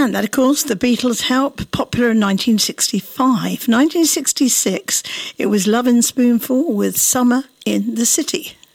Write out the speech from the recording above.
And that, of course, the Beatles' Help, popular in 1965. 1966, it was Lovin' Spoonful with Summer in the City.